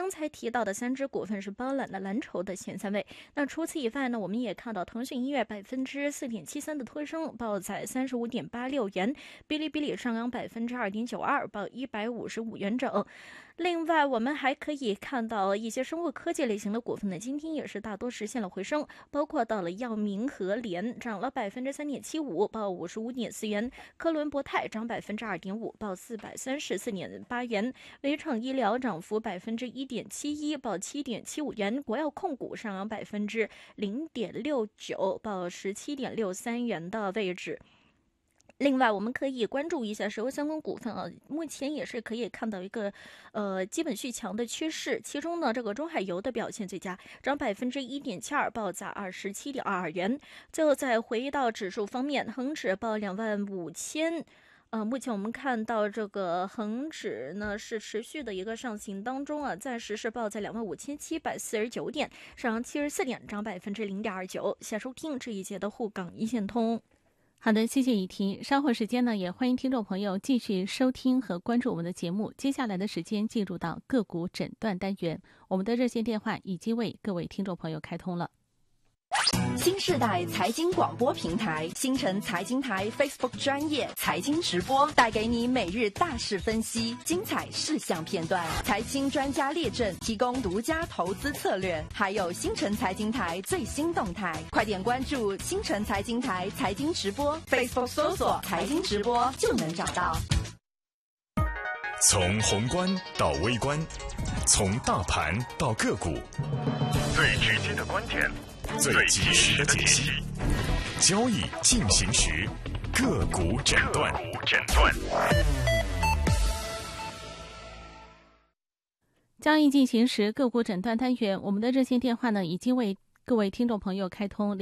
刚才提到的3只股份是包揽了蓝筹的前3位。那除此以外呢，我们也看到腾讯音乐4.73%的推升，报在35.86元；哔哩哔哩上扬2.92%，报155元整。另外，我们还可以看到一些生物科技类型的股份呢，今天也是大多实现了回升，包括到了药明和联涨了3.75%，报55.4元；科伦博泰涨2.5%，报434.8元；微创医疗涨幅1.71%，报7.75元；国药控股上扬0.69%，报17.63元的位置。另外，我们可以关注一下石油相关股份啊，目前也是可以看到一个基本续强的趋势。其中呢，这个中海油的表现最佳，涨1.72%，报在27.22元。最后再回到指数方面，恒指报25000。目前我们看到这个恒指呢是持续的一个上行当中啊，暂时是报在25749点，上扬74点，涨0.29%。下收听这一节的沪港一线通。 好的，谢谢雨婷。稍后时间呢，也欢迎听众朋友继续收听和关注我们的节目。接下来的时间进入到个股诊断单元，我们的热线电话已经为各位听众朋友开通了。 新世代财经广播平台新城财经台 Facebook 专业财经直播，带给你每日大事分析、精彩事项片段、财经专家列阵，提供独家投资策略，还有新城财经台最新动态。快点关注新城财经台财经直播 Facebook 搜索财经直播就能找到。 从宏观到微观，从大盘到个股，最直接的观点，最及时的解析，交易进行时，个股诊断。 交易进行时，个股诊断单元，我们的热线电话呢已经为各位听众朋友开通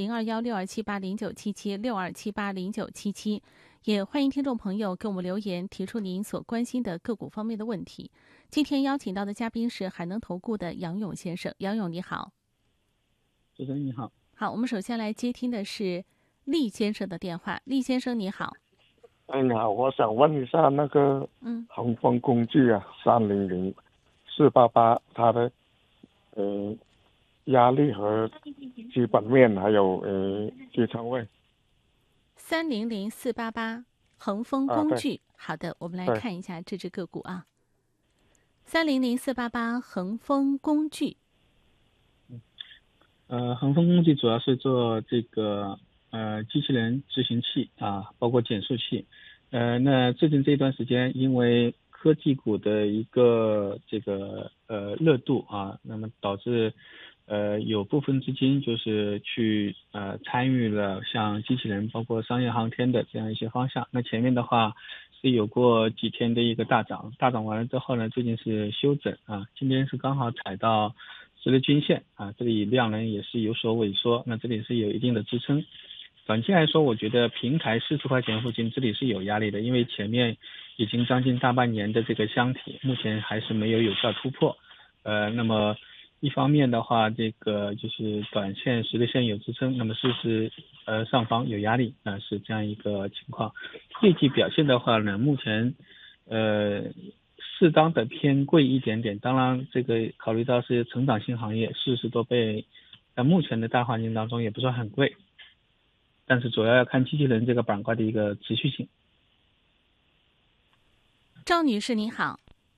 02162780977627809777，也欢迎听众朋友给我们留言，提出您所关心的个股方面的问题。今天邀请到的嘉宾是海能投顾的杨勇先生，杨勇你好。 主持人你好。 好，我们首先来接听的是厉先生的电话。厉先生你好。 你好，我想问一下那个恒丰工具啊，300488它的压力和基本面还有支撑位。 300488恒丰工具，好的，我们来看一下这只个股啊。300488恒丰工具。 恒丰工具主要是做这个机器人执行器啊，包括减速器。那最近这段时间，因为科技股的一个这个热度啊，那么导致有部分资金就是去参与了像机器人包括商业航天的这样一些方向。那前面的话是有过几天的一个大涨完了之后呢，最近是休整啊，今天是刚好踩到10日均线啊，这里量能也是有所萎缩，那这里是有一定的支撑。短期来说，我觉得平台40块钱附近这里是有压力的，因为前面已经将近大半年的这个箱体，目前还是没有效突破。那么一方面的话，这个就是短线10日线有支撑，那么40上方有压力啊，是这样一个情况。业绩表现的话呢，目前适当的偏贵一点点，当然这个考虑到是成长性行业，40多倍，在目前的大环境当中也不算很贵，但是主要要看机器人这个板块的一个持续性。 赵女士您好。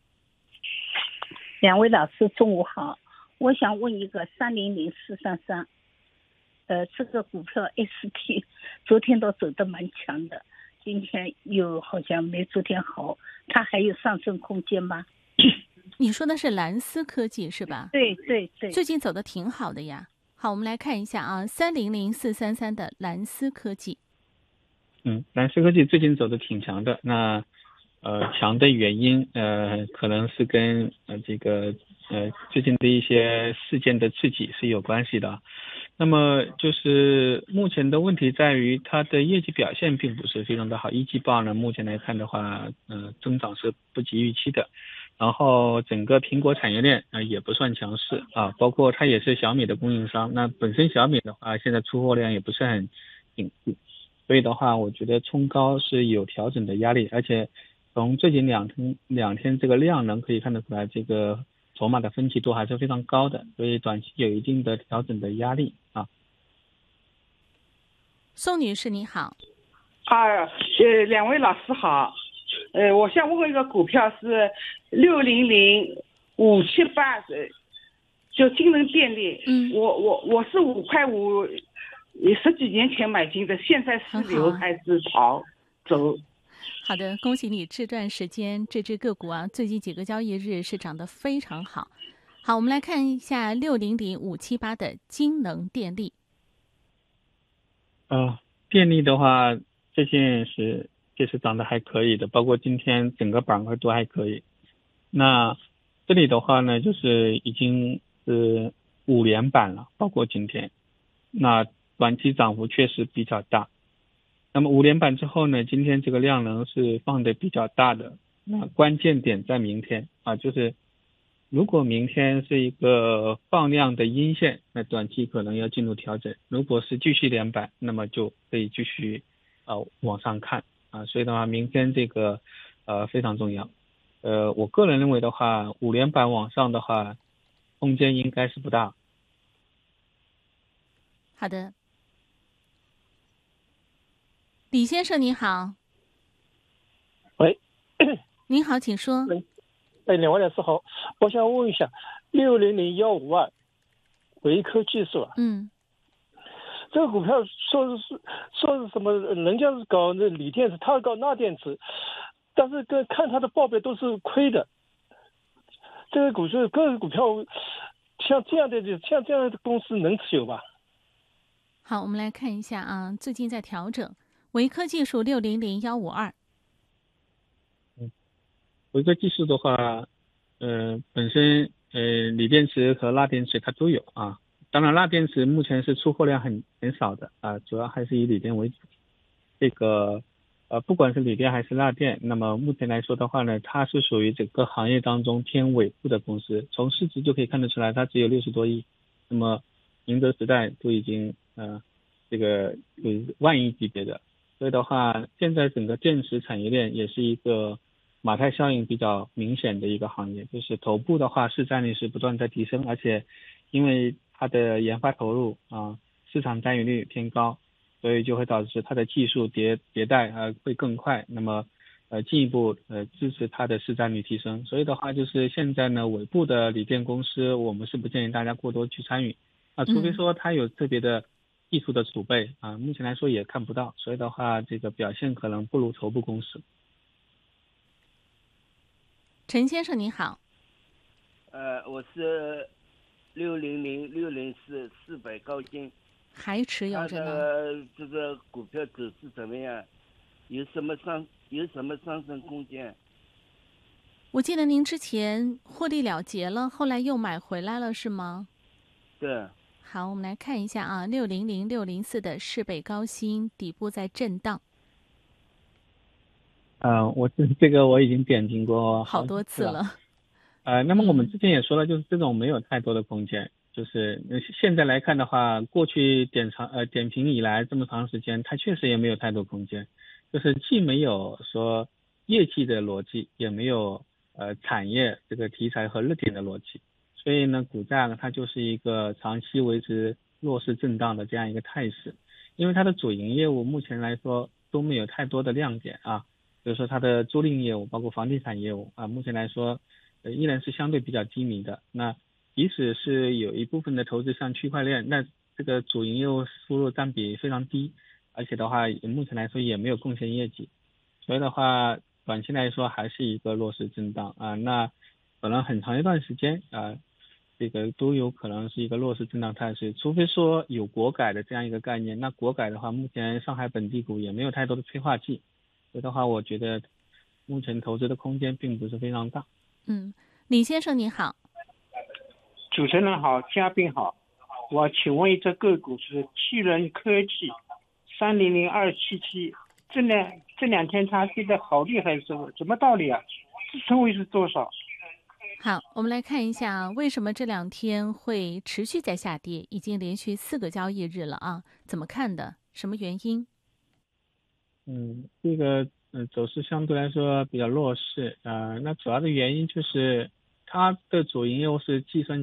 两位老师中午好，我想问一个300433，这个股票 ST 昨天都走得蛮强的，今天又好像没昨天好，它还有上升空间吗？ 你说的是蓝思科技是吧？ 对对对， 最近走得挺好的呀。好，我们来看一下啊，300433的蓝思科技。 蓝思科技最近走得挺强的，那强的原因可能是跟这个最近的一些事件的刺激是有关系的。那么就是目前的问题在于它的业绩表现并不是非常的好，一季报呢目前来看的话增长是不及预期的，然后整个苹果产业链也不算强势啊，包括它也是小米的供应商，那本身小米的话现在出货量也不是很紧密，所以的话我觉得冲高是有调整的压力，而且从最近两天这个量能可以看得出来，这个筹码的分歧度还是非常高的，所以短期有一定的调整的压力啊。 宋女士你好。 两位老师好。我想问一个股票是600578，就京能电力。我是5块5，10几年前买进的，现在是留还是走？ 好的，恭喜你这段时间这只个股啊，最近几个交易日是涨得非常好。好，我们来看一下600578的京能电力。 电力的话，最近是涨得还可以的，包括今天整个板块都还可以。那这里的话呢，就是已经是5连板了，包括今天，那短期涨幅确实比较大。那么5连板之后呢，今天这个量能是放的比较大的。那关键点在明天啊，就是如果明天是一个放量的阴线，那短期可能要进入调整；如果是继续连板，那么就可以继续往上看啊。所以的话，明天这个非常重要。我个人认为的话，5连板往上的话，空间应该是不大。 好的，李先生你好。 喂， 您好，请说。 两位老师好，我想问一下600152维科技术。这个股票说是什么？人家是搞那锂电池，他搞钠电池，但是看他的报表都是亏的。这个股票像这样的公司能持有吧？ 好，我们来看一下啊，最近在调整。维科技术600152。 维科技术的话，本身锂电池和钠电池它都有啊。当然钠电池目前是出货量很少的啊，主要还是以锂电为主。这个不管是锂电还是钠电，那么目前来说的话呢，它是属于整个行业当中偏尾部的公司，从市值就可以看得出来，它只有60多亿。那么宁德时代都已经这个有万亿级别的，所以的话，现在整个电池产业链也是一个马太效应比较明显的一个行业，就是头部的话市占率是不断在提升，而且因为它的研发投入市场占有率偏高，所以就会导致它的技术迭代会更快，那么进一步支持它的市占率提升。所以的话，就是现在呢，尾部的锂电公司我们是不建议大家过多去参与除非说它有特别的技术的储备目前来说也看不到，所以的话这个表现可能不如头部公司。 陈先生你好。 我是600604400高新， 还持有着呢。 这个股票走势怎么样？有什么上升空间？ 我记得您之前获利了结了，后来又买回来了是吗？ 对。 好，我们来看一下啊，600604的市北高新底部在震荡。 我这个我已经点进过好多次了。 那么我们之前也说了，就是这种没有太多的空间，就是现在来看的话，过去点评以来这么长时间，它确实也没有太多空间，就是既没有说业绩的逻辑，也没有产业这个题材和热点的逻辑，所以呢，股价呢它就是一个长期维持弱势震荡的这样一个态势，因为它的主营业务目前来说都没有太多的亮点比如说它的租赁业务，包括房地产业务目前来说依然是相对比较低迷的。那即使是有一部分的投资像区块链，那这个主营业务收入占比非常低，而且的话目前来说也没有贡献业绩，所以的话短期来说还是一个弱势震荡那可能很长一段时间这个都有可能是一个弱势震荡态势，除非说有国改的这样一个概念。那国改的话，目前上海本地股也没有太多的催化剂，所以的话我觉得目前投资的空间并不是非常大。 李先生你好。 主持人好，嘉宾好，我请问一只个股是汽人科技300277，这两天它跌得好厉害，是什么道理啊？支撑位是多少？ 好，我们来看一下为什么这2天会持续在下跌，已经连续4个交易日了怎么看的？什么原因？ 这个走势相对来说比较弱势那主要的原因就是它的主营业务是计算